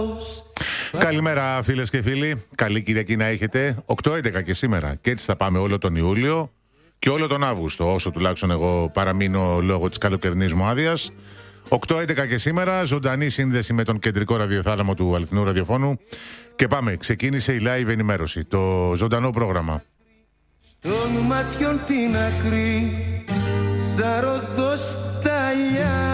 Καλημέρα φίλες και φίλοι, καλή Κυριακή να έχετε. 8-11 και σήμερα και έτσι θα πάμε όλο τον Ιούλιο και όλο τον Αύγουστο, όσο τουλάχιστον εγώ παραμείνω λόγω της καλοκαιρινής μου άδειας. 8-11 και σήμερα, ζωντανή σύνδεση με τον κεντρικό ραδιοθάλαμο του αληθινού ραδιοφώνου. Και πάμε, ξεκίνησε η live ενημέρωση, το ζωντανό πρόγραμμα. Στον ματιών την ακρή, σαν ροδοσταλιά.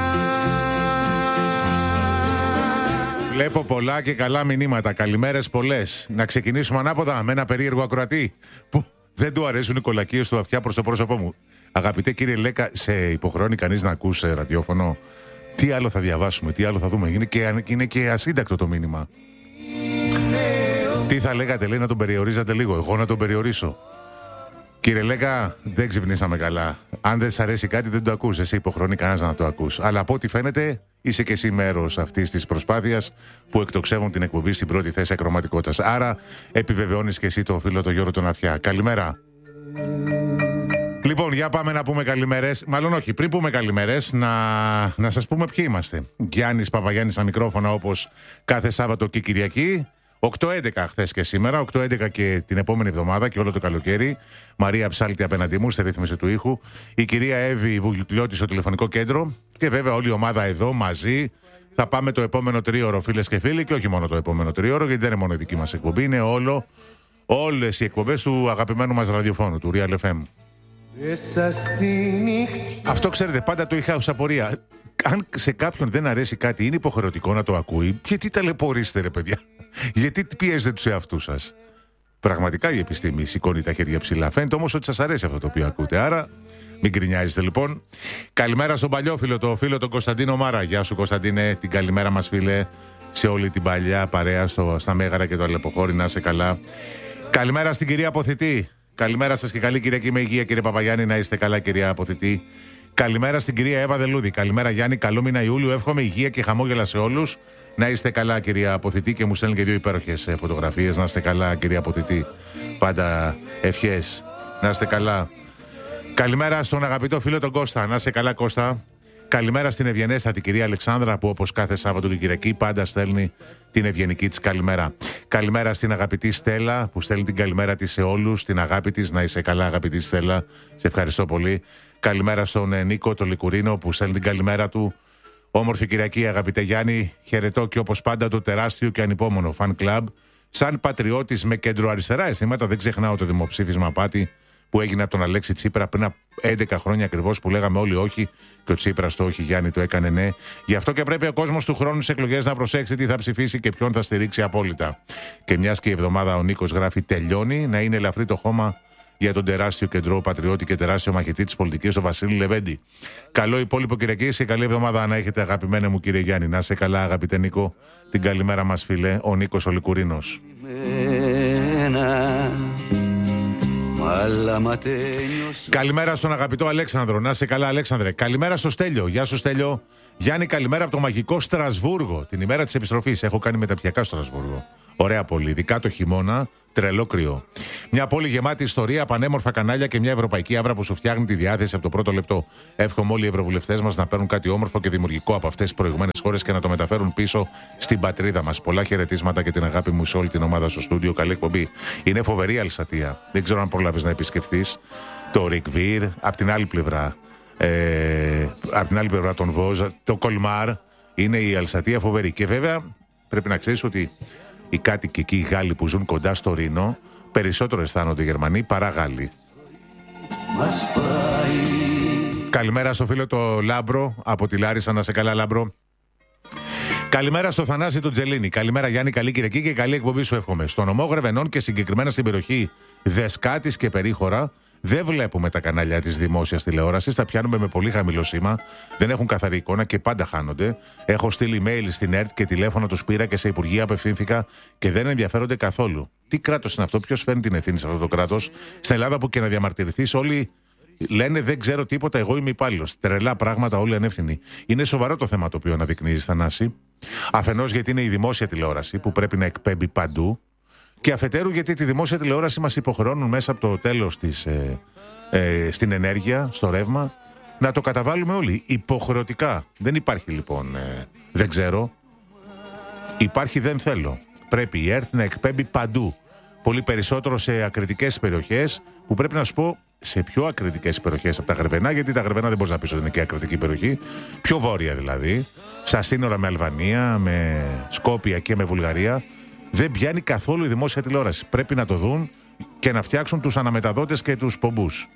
Βλέπω πολλά και καλά μηνύματα. Καλημέρες πολλές. Να ξεκινήσουμε ανάποδα με ένα περίεργο ακροατή που δεν του αρέσουν οι κολακίες του αυτιά προς το πρόσωπό μου. Αγαπητέ κύριε Λέκα, σε υποχρεώνει κανείς να ακούς ραδιόφωνο? Τι άλλο θα διαβάσουμε, τι άλλο θα δούμε? Είναι και ασύντακτο το μήνυμα. Τι θα λέγατε, λέει, να τον περιορίζατε λίγο? Εγώ να τον περιορίσω? Κύριε Λέκα, δεν ξυπνήσαμε καλά. Αν δεν σ' αρέσει κάτι, δεν το ακούς. Εσύ υποχρεώνει κανένας να το ακούς. Αλλά από ό,τι φαίνεται, είσαι και εσύ μέρος αυτής της προσπάθειας που εκτοξεύουν την εκπομπή στην πρώτη θέση ακροματικότητας. Άρα, επιβεβαιώνεις και εσύ το φίλο το Γιώργο τον Αθιά. Καλημέρα. Λοιπόν, για πάμε να πούμε καλημέρες. Μάλλον όχι, πριν πούμε καλημέρες, να σας πούμε ποιοι είμαστε. Γιάννης Παπαγιάννης στα μικρόφωνα, όπως κάθε Σάββατο και Κυριακή. 8-11 χθες και σήμερα, 8-11 και την επόμενη εβδομάδα και όλο το καλοκαίρι. Μαρία Ψάλτη απέναντί μου, στη ρύθμιση του ήχου. Η κυρία Εύη Βουγιουκλιώτη στο τηλεφωνικό κέντρο. Και βέβαια όλη η ομάδα εδώ μαζί. Θα πάμε το επόμενο τρίωρο, φίλες και φίλοι, και όχι μόνο το επόμενο τρίωρο, γιατί δεν είναι μόνο η δική μας εκπομπή, είναι όλες οι εκπομπές του αγαπημένου μας ραδιοφώνου, του Real FM. Αυτό ξέρετε, πάντα το είχα ως απορία. Αν σε κάποιον δεν αρέσει κάτι, είναι υποχρεωτικό να το ακούει? Γιατί ταλαιπωρείστε, ρε παιδιά? Γιατί πιέζετε τους εαυτούς σας? Πραγματικά η επιστήμη σηκώνει τα χέρια ψηλά. Φαίνεται όμως ότι σας αρέσει αυτό το οποίο ακούτε. Άρα μην γκρινιάζετε λοιπόν. Καλημέρα στον παλιόφιλο, το φίλο τον Κωνσταντίνο Μάρα. Γεια σου Κωνσταντίνε, την καλημέρα μας φίλε. Σε όλη την παλιά παρέα στα Μέγαρα και το Αλεποχώρι, να είσαι καλά. Καλημέρα στην κυρία Αποθητή. Καλημέρα σας και καλή Κυριακή με υγεία, κύριε Παπαγιάννη, να είστε καλά, κυρία Αποθητή. Καλημέρα στην κυρία Εύα Δελούδη. Καλημέρα Γιάννη, καλό μήνα Ιούλιο. Εύχομαι υγεία και χαμόγελα σε όλους. Να είστε καλά, κυρία Αποθητή, και μου στέλνει και δύο υπέροχες φωτογραφίες. Να είστε καλά, κυρία Αποθητή. Πάντα ευχές. Να είστε καλά. Καλημέρα στον αγαπητό φίλο τον Κώστα. Να είστε καλά, Κώστα. Καλημέρα στην ευγενέστατη κυρία Αλεξάνδρα, που όπως κάθε Σάββατο και Κυριακή πάντα στέλνει την ευγενική της καλημέρα. Καλημέρα στην αγαπητή Στέλλα, που στέλνει την καλημέρα της σε όλους. Την αγάπη της. Να είσαι καλά, αγαπητή Στέλλα. Σε ευχαριστώ πολύ. Καλημέρα στον Νίκο, τον Λικουρίνο, που στέλνει την καλημέρα του. Όμορφη Κυριακή, αγαπητέ Γιάννη. Χαιρετώ και όπως πάντα το τεράστιο και ανυπόμονο fan club. Σαν πατριώτης με κέντρο-αριστερά αισθήματα, δεν ξεχνάω το δημοψήφισμα πάτη που έγινε από τον Αλέξη Τσίπρα πριν από 11 χρόνια ακριβώς, που λέγαμε όλοι όχι και ο Τσίπρας το όχι, Γιάννη, το έκανε ναι. Γι' αυτό και πρέπει ο κόσμος του χρόνου στις εκλογές να προσέξει τι θα ψηφίσει και ποιον θα στηρίξει απόλυτα. Και μιας και η εβδομάδα ο Νίκος γράφει τελειώνει, να είναι ελαφρύ το χώμα για τον τεράστιο κεντρό πατριώτη και τεράστιο μαχητή της πολιτικής, ο Βασίλη Λεβέντη. Καλό υπόλοιπο Κυριακής και καλή εβδομάδα να έχετε, αγαπημένε μου κύριε Γιάννη. Να είσαι καλά, αγαπητέ Νίκο. Την καλημέρα μας, φίλε, ο Νίκος ο Λικουρίνος. Καλημέρα στον αγαπητό Αλέξανδρο. Να είσαι καλά, Αλέξανδρε. Καλημέρα στο Στέλιο. Γεια σου, Στέλιο. Γιάννη, καλημέρα από το μαγικό Στρασβούργο. Την ημέρα της επιστροφής. Έχω κάνει μεταπτυχιακά στο Στρασβούργο. Ωραία πόλη, ειδικά το χειμώνα. Τρελό κρύο. Μια πόλη γεμάτη ιστορία, πανέμορφα κανάλια και μια ευρωπαϊκή άβρα που σου φτιάχνει τη διάθεση από το πρώτο λεπτό. Εύχομαι όλοι οι ευρωβουλευτές μας να παίρνουν κάτι όμορφο και δημιουργικό από αυτές τις προηγούμενες χώρες και να το μεταφέρουν πίσω στην πατρίδα μας. Πολλά χαιρετίσματα και την αγάπη μου σε όλη την ομάδα στο στούντιο. Καλή εκπομπή. Είναι φοβερή η Αλσατία. Δεν ξέρω αν προλάβεις να επισκεφθείς το Ρικβίρ. Απ' την άλλη πλευρά, τον Βόζ, το Κολμάρ. Είναι η Αλσατία φοβερή. Και βέβαια πρέπει να ξέρεις ότι οι κάτοικοι εκεί, οι Γάλλοι που ζουν κοντά στο Ρήνο, περισσότερο αισθάνονται Γερμανοί παρά Γάλλοι. Καλημέρα στο φίλο το Λάμπρο από τη Λάρισα, να σε καλά, Λάμπρο. Καλημέρα στο Θανάση του Τζελίνη. Καλημέρα Γιάννη, καλή Κυριακή και καλή εκπομπή σου εύχομαι. Στο νομό Γρεβενών και συγκεκριμένα στην περιοχή Δεσκάτης και Περίχωρα δεν βλέπουμε τα κανάλια της δημόσιας τηλεόρασης. Τα πιάνουμε με πολύ χαμηλό σήμα. Δεν έχουν καθαρή εικόνα και πάντα χάνονται. Έχω στείλει email στην ΕΡΤ και τηλέφωνο τους πήρα και σε υπουργεία απευθύνθηκα και δεν ενδιαφέρονται καθόλου. Τι κράτος είναι αυτό, ποιος φέρνει την ευθύνη σε αυτό το κράτος? Στην Ελλάδα που και να διαμαρτυρηθείς, όλοι λένε δεν ξέρω τίποτα, εγώ είμαι υπάλληλος. Τρελά πράγματα, όλοι ανεύθυνοι. Είναι σοβαρό το θέμα το οποίο αναδεικνύεις, Θανάση. Αφενός γιατί είναι η δημόσια τηλεόραση που πρέπει να εκπέμπει παντού. Και αφετέρου γιατί τη δημόσια τηλεόραση μας υποχρεώνουν μέσα από το τέλος της, στην ενέργεια, στο ρεύμα, να το καταβάλουμε όλοι. Υποχρεωτικά. Δεν υπάρχει λοιπόν, δεν ξέρω. Υπάρχει δεν θέλω. Πρέπει η ΕΡΤ να εκπέμπει παντού. Πολύ περισσότερο σε ακριτικές περιοχές, που πρέπει να σου πω σε πιο ακριτικές περιοχές από τα Γρεβενά, γιατί τα Γρεβενά δεν μπορείς να πεις ότι είναι και ακριτική περιοχή. Πιο βόρεια δηλαδή. Στα σύνορα με Αλβανία, με Σκόπια και με Βουλγαρία. Δεν πιάνει καθόλου η δημόσια τηλεόραση. Πρέπει να το δουν και να φτιάξουν τους αναμεταδότες και τους πομπούς.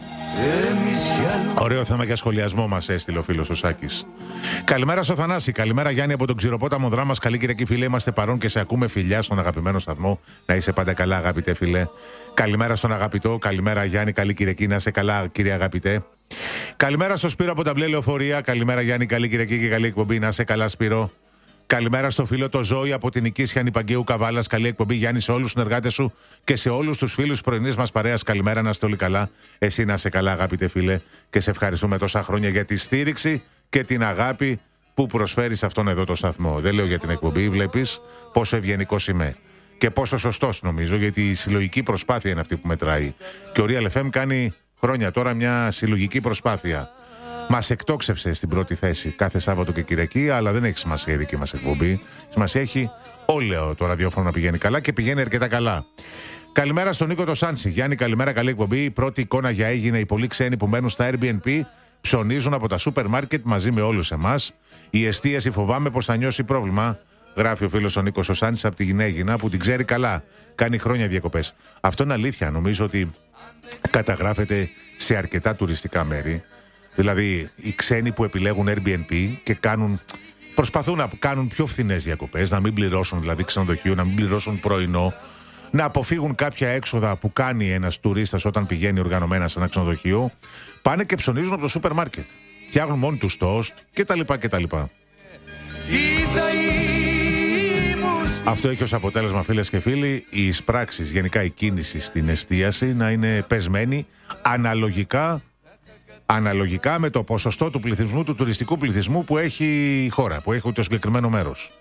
Ωραίο θέμα για σχολιασμό μας έστειλε ο φίλος ο Σάκης. Καλημέρα στο Θανάση. Καλημέρα Γιάννη από τον Ξηροπόταμο Δράμας. Καλή Κυριακή φίλε. Είμαστε παρόν και σε ακούμε, φιλιά στον αγαπημένο σταθμό. Να είσαι πάντα καλά, αγαπητέ φίλε. Καλημέρα στον αγαπητό. Καλημέρα Γιάννη. Καλή Κυριακή. Να είσαι καλά, κύριε αγαπητέ. Καλημέρα στο Σπύρο από τα Μπλε Λεωφορεία. Καλημέρα Γιάννη. Καλή Κυριακή και καλή εκπομπή. Να είσαι καλά, Σπύρο. Καλημέρα στο φίλο το Ζώη από την Νικήσια Νηπαγγείου Καβάλας. Καλή εκπομπή, Γιάννη, σε όλους τους συνεργάτες σου και σε όλους τους φίλους πρωινής μας παρέας. Καλημέρα, να είστε όλοι καλά. Εσύ να είσαι καλά, αγαπητέ φίλε, και σε ευχαριστούμε τόσα χρόνια για τη στήριξη και την αγάπη που προσφέρεις αυτόν εδώ το σταθμό. Δεν λέω για την εκπομπή, βλέπεις πόσο ευγενικός είμαι. Και πόσο σωστός νομίζω, γιατί η συλλογική προσπάθεια είναι αυτή που μετράει. Και ο Real FM κάνει χρόνια τώρα μια συλλογική προσπάθεια. Μας εκτόξευσε στην πρώτη θέση κάθε Σάββατο και Κυριακή, αλλά δεν έχει σημασία η δική μας εκπομπή. Σημασία έχει όλο το ραδιόφωνο να πηγαίνει καλά και πηγαίνει αρκετά καλά. Καλημέρα στον Νίκο το Σάντσι. Γιάννη, καλημέρα, καλή εκπομπή. Η πρώτη εικόνα για έγινε οι πολλοί ξένοι που μένουν στα Airbnb ψωνίζουν από τα σούπερ μάρκετ μαζί με όλους εμάς. Η εστίαση φοβάμαι πως θα νιώσει πρόβλημα. Γράφει ο φίλος ο Νίκος ο Σάντσι από τη Γυναίγινα που την ξέρει καλά. Κάνει χρόνια διακοπές. Αυτό είναι αλήθεια. Νομίζω ότι καταγράφεται σε αρκετά τουριστικά μέρη. Δηλαδή, οι ξένοι που επιλέγουν Airbnb και προσπαθούν να κάνουν πιο φθηνές διακοπές, να μην πληρώσουν δηλαδή ξενοδοχείο, να μην πληρώσουν πρωινό, να αποφύγουν κάποια έξοδα που κάνει ένας τουρίστας όταν πηγαίνει οργανωμένα σε ένα ξενοδοχείο, πάνε και ψωνίζουν από το σούπερ μάρκετ. Φτιάχνουν μόνοι τους τόστ κτλ. Αυτό έχει ως αποτέλεσμα, φίλες και φίλοι, οι εισπράξεις, γενικά η κίνηση στην εστίαση να είναι πεσμένη αναλογικά με το ποσοστό του πληθυσμού, του τουριστικού πληθυσμού που έχει η χώρα, που έχει το συγκεκριμένο μέρος.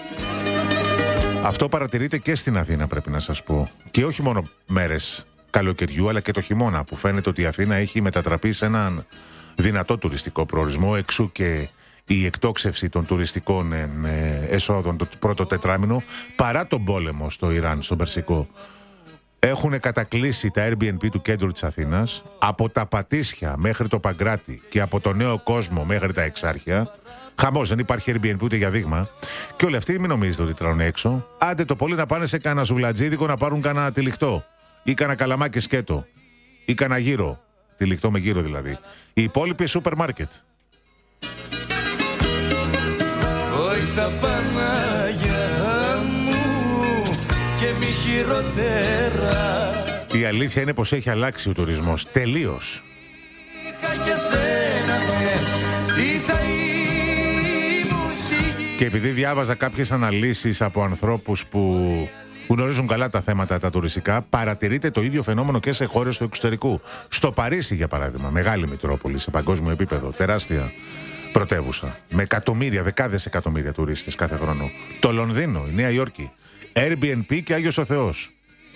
Αυτό παρατηρείται και στην Αθήνα, πρέπει να σας πω. Και όχι μόνο μέρες καλοκαιριού, αλλά και το χειμώνα, που φαίνεται ότι η Αθήνα έχει μετατραπεί σε έναν δυνατό τουριστικό προορισμό, εξού και η εκτόξευση των τουριστικών εσόδων το πρώτο τετράμινο, παρά τον πόλεμο στο Ιράν, στον Περσικό. Έχουν κατακλείσει τα Airbnb του κέντρου της Αθήνας, από τα Πατήσια μέχρι το Παγκράτη και από το Νέο Κόσμο μέχρι τα Εξάρχεια. Χαμός, δεν υπάρχει Airbnb ούτε για δείγμα. Και όλοι αυτοί μην νομίζετε ότι τρώνε έξω. Άντε το πολύ να πάνε σε κανένα ζουλατζίδικο να πάρουν κανένα τυλιχτό. Ή κανένα καλαμάκι σκέτο. Ή κανένα γύρο. Τυλιχτό με γύρο δηλαδή. Οι υπόλοιποι σούπερ μάρκετ. Βοήθα Παναγιά μου και μη χειρότερα. Η αλήθεια είναι πως έχει αλλάξει ο τουρισμός. Τελείως. Και επειδή διάβαζα κάποιες αναλύσεις από ανθρώπους που γνωρίζουν καλά τα θέματα τα τουριστικά, παρατηρείται το ίδιο φαινόμενο και σε χώρες του εξωτερικού. Στο Παρίσι, για παράδειγμα, μεγάλη μητρόπολη σε παγκόσμιο επίπεδο, τεράστια πρωτεύουσα, με εκατομμύρια, δεκάδες εκατομμύρια τουρίστες κάθε χρόνο. Το Λονδίνο, η Νέα Υόρκη, Airbnb και Άγιος ο Θεός.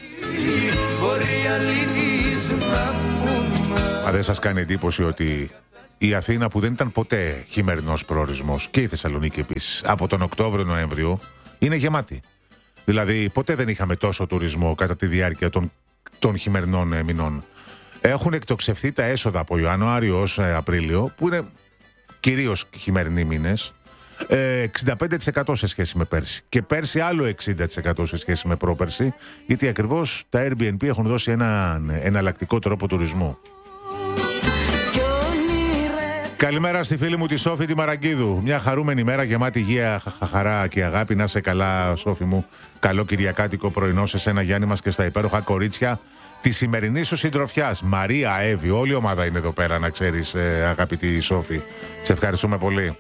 Μα δεν σας κάνει εντύπωση ότι η Αθήνα, που δεν ήταν ποτέ χειμερινός προορισμός, και η Θεσσαλονίκη επίσης, από τον Οκτώβριο-Νοέμβριο, είναι γεμάτη. Δηλαδή, ποτέ δεν είχαμε τόσο τουρισμό κατά τη διάρκεια των χειμερινών μηνών. Έχουν εκτοξευθεί τα έσοδα από Ιανουάριο ως Απρίλιο, που είναι κυρίως χειμερινοί μήνες, 65% σε σχέση με πέρσι. Και πέρσι άλλο 60% σε σχέση με πρόπερσι, γιατί ακριβώς τα Airbnb έχουν δώσει έναν εναλλακτικό τρόπο τουρισμού. Καλημέρα στη φίλη μου τη Σόφη τη Μαραγκίδου. Μια χαρούμενη μέρα γεμάτη υγεία, χαρά και αγάπη. Να σε καλά, Σόφη μου. Καλό κυριακάτικο πρωινό σε σένα, Γιάννη μας, και στα υπέροχα κορίτσια τη σημερινή σου συντροφιάς. Μαρία, Εύη, όλη η ομάδα είναι εδώ πέρα, να ξέρεις, αγαπητή Σόφη. Σε ευχαριστούμε πολύ.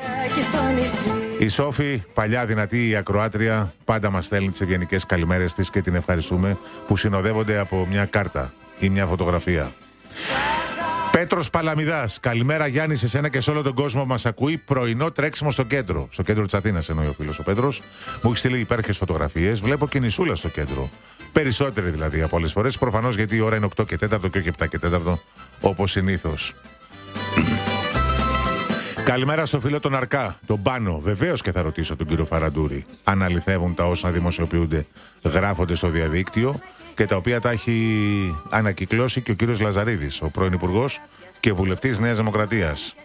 Η Σόφη, παλιά δυνατή ακροάτρια, πάντα μας στέλνει τις ευγενικές καλημέρες της και την ευχαριστούμε, που συνοδεύονται από μια κάρτα ή μια φωτογραφία. Πέτρος Παλαμιδάς, καλημέρα Γιάννη σε σένα και σε όλο τον κόσμο που μας ακούει. Πρωινό τρέξιμο στο κέντρο. Στο κέντρο της Αθήνας εννοεί ο φίλος ο Πέτρος. Μου έχει στείλει υπέροχες φωτογραφίες. Βλέπω και νησούλα στο κέντρο. Περισσότεροι δηλαδή από όλες τις φορές. Προφανώς γιατί η ώρα είναι 8 και 4 και όχι 7 και 4, όπως συνήθως. Καλημέρα στο φίλο τον Αρκά, τον Πάνο. Βεβαίως και θα ρωτήσω τον κύριο Φαραντούρη αν αληθεύουν τα όσα δημοσιοποιούνται, γράφονται στο διαδίκτυο και τα οποία τα έχει ανακυκλώσει και ο κύριος Λαζαρίδης, ο πρώην Υπουργός και βουλευτής Νέας Δημοκρατίας.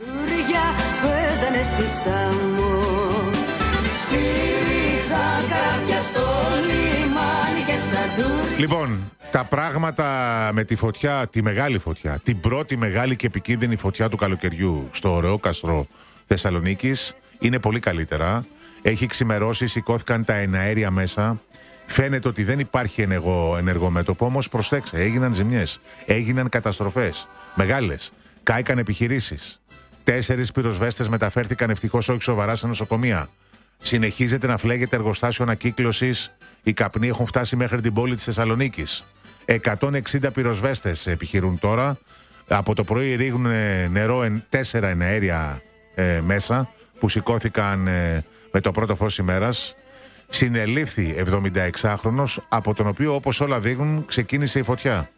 Λοιπόν, τα πράγματα με τη φωτιά, τη μεγάλη φωτιά, την πρώτη μεγάλη και επικίνδυνη φωτιά του καλοκαιριού στο ωραίο καστρό Θεσσαλονίκης είναι πολύ καλύτερα. Έχει ξημερώσει, σηκώθηκαν τα εναέρια μέσα. Φαίνεται ότι δεν υπάρχει ενεργό μέτωπο, όμως προσέξτε, έγιναν ζημιές, έγιναν καταστροφές μεγάλες, κάηκαν επιχειρήσεις. 4 πυροσβέστες μεταφέρθηκαν ευτυχώς όχι σοβαρά σε νοσοκομεία. Συνεχίζεται να φλέγεται εργοστάσιο ανακύκλωσης. Οι καπνοί έχουν φτάσει μέχρι την πόλη της Θεσσαλονίκης. 160 πυροσβέστες επιχειρούν τώρα. Από το πρωί ρίχνουν νερό 4 εναέρια μέσα που σηκώθηκαν με το πρώτο φως ημέρας. Συνελήφθη 76χρονος, από τον οποίο όπως όλα δείχνουν ξεκίνησε η φωτιά.